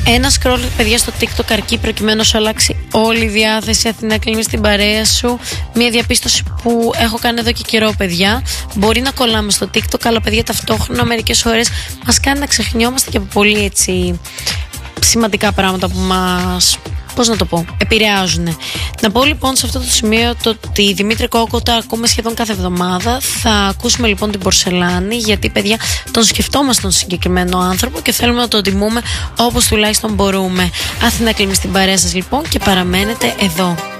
Ένα scroll, παιδιά, στο TikTok αρκεί προκειμένου να σου αλλάξει όλη η διάθεση. Αθηνά, κλείνει την παρέα σου. Μια διαπίστωση που έχω κάνει εδώ και καιρό, παιδιά. Μπορεί να κολλάμε στο TikTok, αλλά παιδιά, ταυτόχρονα μερικές φορές μας κάνει να ξεχνιόμαστε και από πολύ έτσι σημαντικά πράγματα που μας, πώς να το πω, επηρεάζουν. Να πω λοιπόν σε αυτό το σημείο το ότι Δημήτρη Κόκο τα ακούμε σχεδόν κάθε εβδομάδα. Θα ακούσουμε λοιπόν την Πορσελάνη, γιατί παιδιά τον σκεφτόμαστε τον συγκεκριμένο άνθρωπο και θέλουμε να τον τιμούμε όπως τουλάχιστον μπορούμε. Αθηνά, κλείνει στην παρέα σας λοιπόν και παραμένετε εδώ.